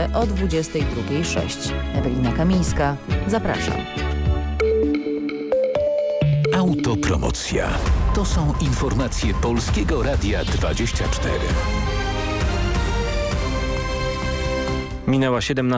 sobotę o 22:06. Ewelina Kamińska, zapraszam. Autopromocja. To są informacje Polskiego Radia 24. Minęła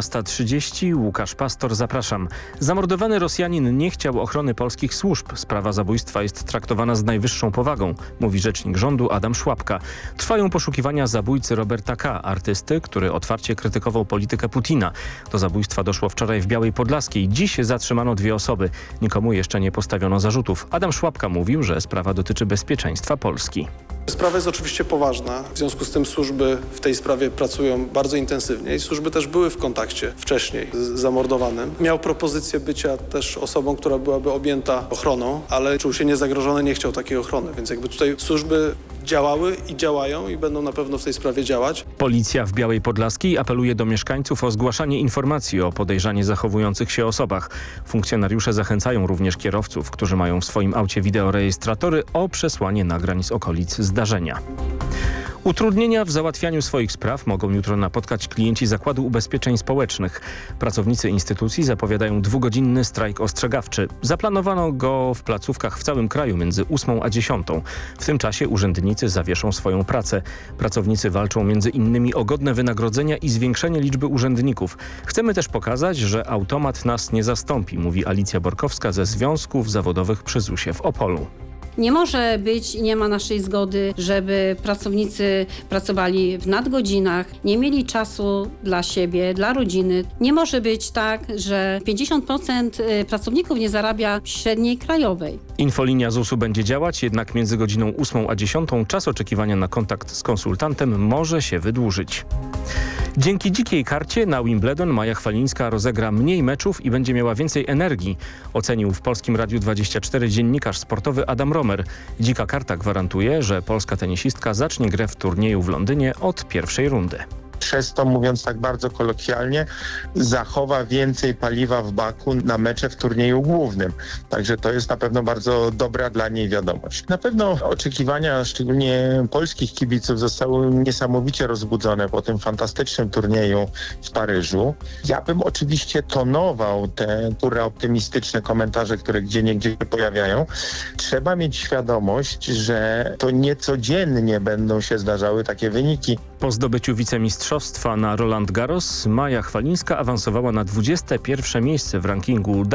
17:30. Łukasz Pastor, zapraszam. Zamordowany Rosjanin nie chciał ochrony polskich służb. Sprawa zabójstwa jest traktowana z najwyższą powagą, mówi rzecznik rządu Adam Szłapka. Trwają poszukiwania zabójcy Roberta K., artysty, który otwarcie krytykował politykę Putina. Do zabójstwa doszło wczoraj w Białej Podlaskiej. Dziś zatrzymano 2 osoby. Nikomu jeszcze nie postawiono zarzutów. Adam Szłapka mówił, że sprawa dotyczy bezpieczeństwa Polski. Sprawa jest oczywiście poważna. W związku z tym służby w tej sprawie pracują bardzo intensywnie i służby też były w kontakcie wcześniej z zamordowanym. Miał propozycję bycia też osobą, która byłaby objęta ochroną, ale czuł się niezagrożony, nie chciał takiej ochrony. Więc jakby tutaj służby działały i działają i będą na pewno w tej sprawie działać. Policja w Białej Podlaskiej apeluje do mieszkańców o zgłaszanie informacji o podejrzanie zachowujących się osobach. Funkcjonariusze zachęcają również kierowców, którzy mają w swoim aucie wideorejestratory, o przesłanie nagrań z okolic zdarzenia. Utrudnienia w załatwianiu swoich spraw mogą jutro napotkać klienci Zakładu Ubezpieczeń Społecznych. Pracownicy instytucji zapowiadają 2-godzinny strajk ostrzegawczy. Zaplanowano go w placówkach w całym kraju między 8 a 10. W tym czasie urzędnicy zawieszą swoją pracę. Pracownicy walczą między innymi o godne wynagrodzenia i zwiększenie liczby urzędników. Chcemy też pokazać, że automat nas nie zastąpi, mówi Alicja Borkowska ze Związków Zawodowych przy ZUS-ie w Opolu. Nie może być i nie ma naszej zgody, żeby pracownicy pracowali w nadgodzinach, nie mieli czasu dla siebie, dla rodziny. Nie może być tak, że 50% pracowników nie zarabia średniej krajowej. Infolinia ZUS-u będzie działać, jednak między godziną 8 a 10 czas oczekiwania na kontakt z konsultantem może się wydłużyć. Dzięki dzikiej karcie na Wimbledon Maja Chwalińska rozegra mniej meczów i będzie miała więcej energii, ocenił w Polskim Radiu 24 dziennikarz sportowy Adam Romer. Dzika karta gwarantuje, że polska tenisistka zacznie grę w turnieju w Londynie od pierwszej rundy. Przez to, mówiąc tak bardzo kolokwialnie, zachowa więcej paliwa w baku na mecze w turnieju głównym. Także to jest na pewno bardzo dobra dla niej wiadomość. Na pewno oczekiwania, szczególnie polskich kibiców, zostały niesamowicie rozbudzone po tym fantastycznym turnieju w Paryżu. Ja bym oczywiście tonował te optymistyczne komentarze, które gdzieniegdzie się pojawiają. Trzeba mieć świadomość, że to niecodziennie będą się zdarzały takie wyniki. Po zdobyciu wicemistrzostwa na Roland Garros Maja Chwalińska awansowała na 21. miejsce w rankingu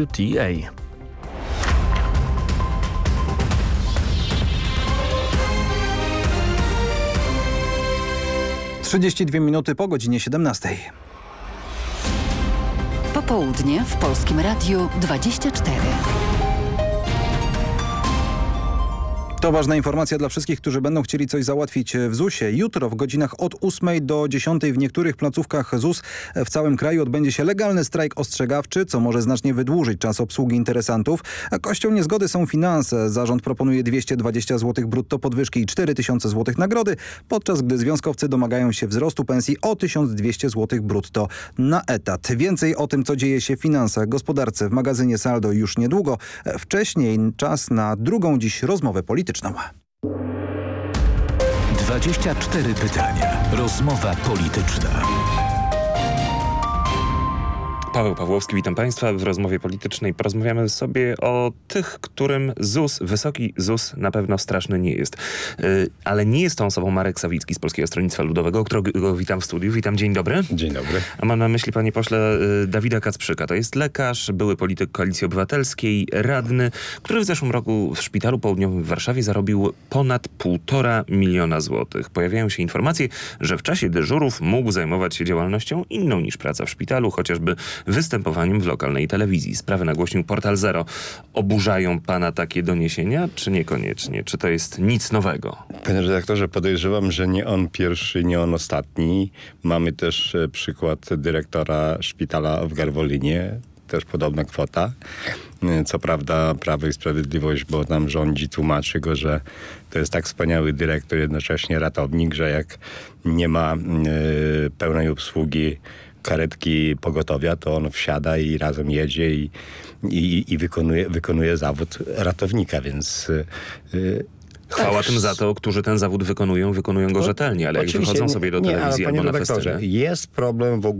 WTA. Trzydzieści 2 po godzinie 17. Popołudnie w Polskim Radiu 24. To ważna informacja dla wszystkich, którzy będą chcieli coś załatwić w ZUS-ie. Jutro w godzinach od 8 do 10 w niektórych placówkach ZUS w całym kraju odbędzie się legalny strajk ostrzegawczy, co może znacznie wydłużyć czas obsługi interesantów. Kością niezgody są finanse. Zarząd proponuje 220 zł brutto podwyżki i 4000 zł nagrody, podczas gdy związkowcy domagają się wzrostu pensji o 1200 zł brutto na etat. Więcej o tym, co dzieje się w finansach, gospodarce w magazynie Saldo już niedługo. Wcześniej czas na drugą dziś rozmowę polityczną. 24 pytania. Rozmowa polityczna. Paweł Pawłowski, witam Państwa. W rozmowie politycznej porozmawiamy sobie o tych, którym ZUS, wysoki ZUS na pewno straszny nie jest. Ale nie jest tą osobą Marek Sawicki z Polskiego Stronnictwa Ludowego, którego witam w studiu. Witam, dzień dobry. Dzień dobry. A mam na myśli, panie pośle, Dawida Kacprzyka. To jest lekarz, były polityk Koalicji Obywatelskiej, radny, który w zeszłym roku w Szpitalu Południowym w Warszawie zarobił ponad 1,5 miliona złotych. Pojawiają się informacje, że w czasie dyżurów mógł zajmować się działalnością inną niż praca w szpitalu, chociażby występowaniem w lokalnej telewizji. Sprawę nagłośnił Portal Zero. Oburzają pana takie doniesienia, czy niekoniecznie? Czy to jest nic nowego? Panie redaktorze, podejrzewam, że nie on pierwszy, nie on ostatni. Mamy też przykład dyrektora szpitala w Garwolinie. Też podobna kwota. Co prawda Prawo i Sprawiedliwość, bo tam rządzi, tłumaczy go, że to jest tak wspaniały dyrektor, jednocześnie ratownik, że jak nie ma pełnej obsługi karetki pogotowia, to on wsiada i razem jedzie i wykonuje zawód ratownika, więc... Chwała tym za to, którzy ten zawód wykonują go rzetelnie, ale jak wychodzą sobie do telewizji albo na festyny. Jest problem w ogóle